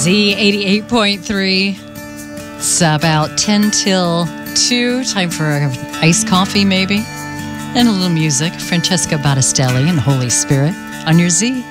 Z88.3. It's about 10 till 2. Time for an iced coffee, maybe. And a little music. Francesca Battistelli and Holy Spirit on your Z.